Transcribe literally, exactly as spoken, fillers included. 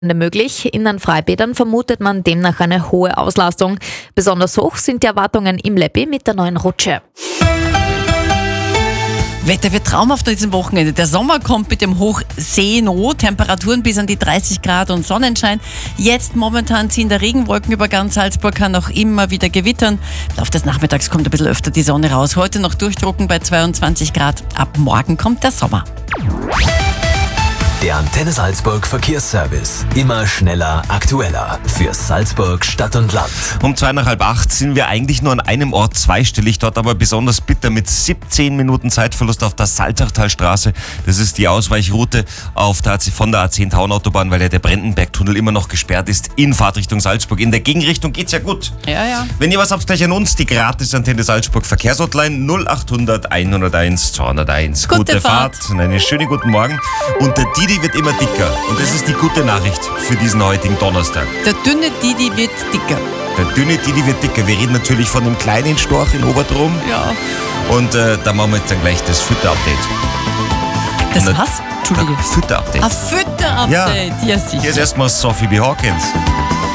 möglich. In den Freibädern vermutet man demnach eine hohe Auslastung. Besonders hoch sind die Erwartungen im Leppi mit der neuen Rutsche. Wetter wird traumhaft an diesem Wochenende. Der Sommer kommt mit dem Hoch Seenot, Temperaturen bis an die dreißig Grad und Sonnenschein. Jetzt momentan ziehen der Regenwolken über ganz Salzburg, kann auch immer wieder gewittern. Im Laufe des Nachmittags kommt ein bisschen öfter die Sonne raus. Heute noch durchdrucken bei zweiundzwanzig Grad. Ab morgen kommt der Sommer. Der Antenne Salzburg Verkehrsservice. Immer schneller, aktueller. Für Salzburg, Stadt und Land. Um zwei nach halb acht sind wir eigentlich nur an einem Ort zweistellig, dort aber besonders bitter mit siebzehn Minuten Zeitverlust auf der Salzachtalstraße. Das ist die Ausweichroute auf der, von der A zehn Tauern-Autobahn, weil ja der Brandenbergtunnel immer noch gesperrt ist in Fahrtrichtung Salzburg. In der Gegenrichtung geht's ja gut. Ja, ja. Wenn ihr was habt, gleich an uns, die gratis Antenne Salzburg Verkehrshotline null achthundert einhunderteins zweihunderteins. Gute Gute Fahrt. Fahrt und einen schönen guten Morgen. Und der Didi wird immer dicker. Und das ist die gute Nachricht für diesen heutigen Donnerstag. Der dünne Didi wird dicker. Der dünne Didi wird dicker. Wir reden natürlich von dem kleinen Storch in Oberdrom. Ja. Und äh, da machen wir jetzt dann gleich das Fütter-Update. Das Und, was? Entschuldige. Fütter-Update. Ein Fütter-Update. Ja, sicher. Hier ist erstmal Sophie B. Hawkins.